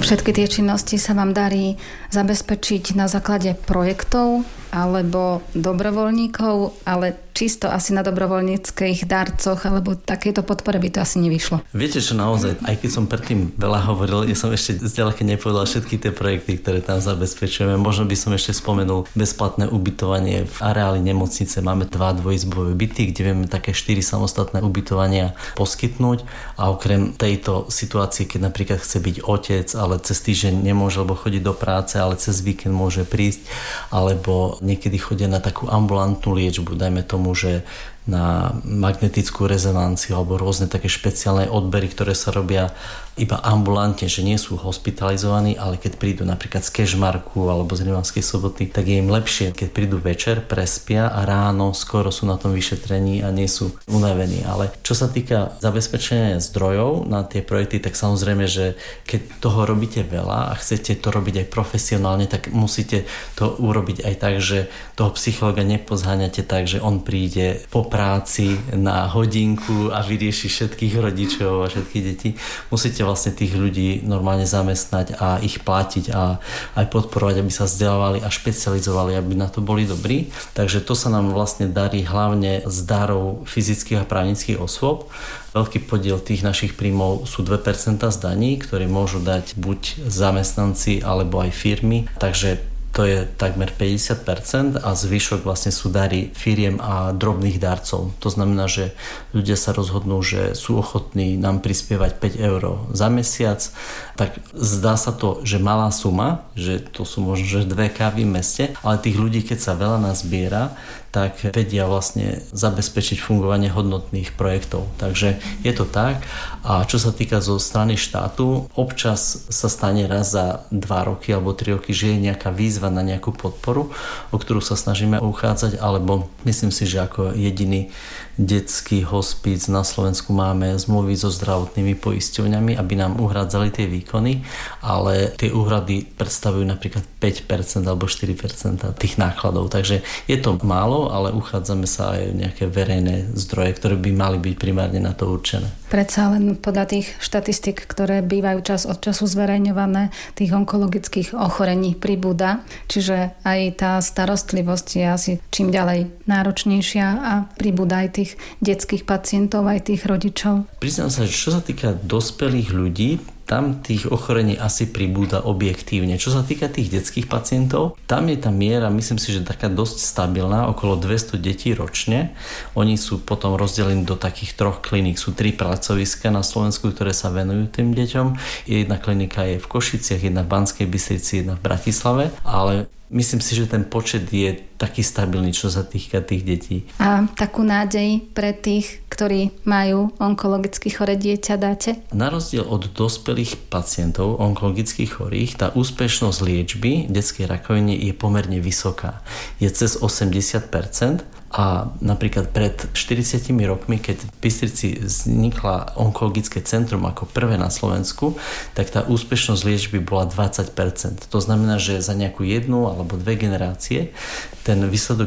Všetky tie činnosti sa vám darí zabezpečiť na základe projektov alebo dobrovoľníkov, ale čisto asi na dobrovoľníckych darcoch alebo takéto podpore by to asi nevyšlo. Viete čo, naozaj, aj keď som predtým veľa hovoril, ja som ešte zďaleka nepovedal všetky tie projekty, ktoré tam zabezpečujeme. Možno by som ešte spomenul bezplatné ubytovanie v areáli nemocnice. Máme 2 dvojizbové byty, kde vieme také 4 samostatné ubytovania poskytnúť a okrem tejto situácie, keď napríklad chce byť otec, ale cez týždeň nemôže, lebo chodiť do práce, ale cez víkend môže prísť, alebo niekedy chodia na takú ambulantnú liečbu, dajme tomu, že na magnetickú rezonanciu alebo rôzne také špeciálne odbery, ktoré sa robia iba ambulantne, že nie sú hospitalizovaní, ale keď prídu napríklad z Kežmarku alebo z Rimavskej Soboty, tak je im lepšie, keď prídu večer, prespia a ráno skoro sú na tom vyšetrení a nie sú unavení. Ale čo sa týka zabezpečenia zdrojov na tie projekty, tak samozrejme, že keď toho robíte veľa a chcete to robiť aj profesionálne, tak musíte to urobiť aj tak, že toho psychologa nepozháňate tak, že on príde po práci na hodinku a vyrieši všetkých rodičov a všetkých detí. Musíte vlastne tých ľudí normálne zamestnať a ich platiť a aj podporovať, aby sa vzdelávali a špecializovali, aby na to boli dobrí. Takže to sa nám vlastne darí hlavne z darov fyzických a právnických osôb. Veľký podiel tých našich príjmov sú 2% z daní, ktoré môžu dať buď zamestnanci alebo aj firmy. Takže to je takmer 50% a zvyšok vlastne sú dary firiem a drobných darcov. To znamená, že ľudia sa rozhodnú, že sú ochotní nám prispievať 5 eur za mesiac, tak zdá sa to, že malá suma, že to sú možno že 2 kávy v meste, ale tých ľudí, keď sa veľa nazbiera, tak vedia vlastne zabezpečiť fungovanie hodnotných projektov. Takže je to tak. A čo sa týka zo strany štátu, občas sa stane raz za 2 roky alebo 3 roky, že je nejaká výzva na nejakú podporu, o ktorú sa snažíme uchádzať, alebo myslím si, že ako jediný detský hospic na Slovensku máme zmluvy so zdravotnými poisťovňami, aby nám uhrádzali tie výkony, ale tie úhrady predstavujú napríklad 5% alebo 4% tých nákladov. Takže je to málo, ale uchádzame sa aj o nejaké verejné zdroje, ktoré by mali byť primárne na to určené. Predsa len podľa tých štatistík, ktoré bývajú čas od času zverejňované, tých onkologických ochorení pribúda, čiže aj tá starostlivosť je asi čím ďalej náročnejšia a pribúda aj tých detských pacientov, aj tých rodičov. Priznám sa, že čo sa týka dospelých ľudí, tam tých ochorení asi pribúda objektívne. Čo sa týka tých detských pacientov, tam je tá miera, myslím si, že taká dosť stabilná, okolo 200 detí ročne. Oni sú potom rozdelení do takých 3 kliník. Sú 3 pracoviska na Slovensku, ktoré sa venujú tým deťom. Jedna klinika je v Košiciach, jedna v Banskej Bystrici, jedna v Bratislave, ale myslím si, že ten počet je taký stabilný, čo sa týka tých detí. A takú nádej pre tých, ktorí majú onkologicky choré dieťa, dáte? Na rozdiel od dospelých pacientov onkologicky chorých, tá úspešnosť liečby detskej rakoviny je pomerne vysoká. Je cez 80%. A napríklad pred 40 rokmi, keď v Bystrici vznikla onkologické centrum ako prvé na Slovensku, tak tá úspešnosť liečby bola 20%. To znamená, že za nejakú 1 alebo 2 generácie ten výsledok